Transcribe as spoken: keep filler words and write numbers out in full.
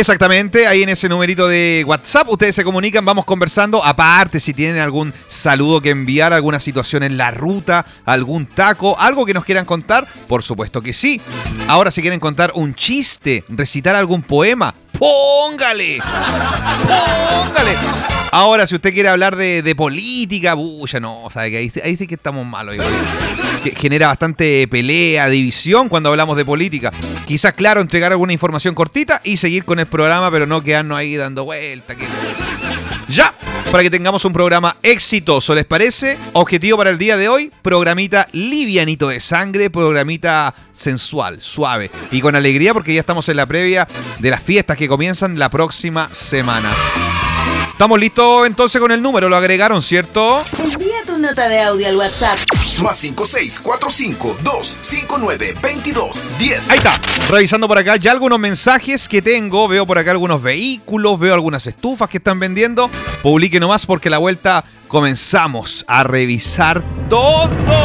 Exactamente, ahí en ese numerito de WhatsApp ustedes se comunican, vamos conversando. Aparte, si tienen algún saludo que enviar, alguna situación en la ruta, algún taco, algo que nos quieran contar, por supuesto que sí. Ahora, si quieren contar un chiste, recitar algún poema, ¡póngale! ¡Póngale! Ahora, si usted quiere hablar de, de política, bulla, no, sabe que ahí, ahí sí que estamos malos. Igual. Que genera bastante pelea, división cuando hablamos de política. Quizás, claro, entregar alguna información cortita y seguir con el programa, pero no quedarnos ahí dando vuelta. Que... Ya, para que tengamos un programa exitoso, ¿les parece? Objetivo para el día de hoy, programita livianito de sangre, programita sensual, suave y con alegría porque ya estamos en la previa de las fiestas que comienzan la próxima semana. ¿Estamos listos entonces con el número? Lo agregaron, ¿cierto? Envía tu nota de audio al WhatsApp. Más cinco seis cuatro cinco dos cinco nueve veintidós diez. Ahí está. Revisando por acá ya algunos mensajes que tengo. Veo por acá algunos vehículos, veo algunas estufas que están vendiendo. Publique nomás porque a la vuelta comenzamos a revisar todo.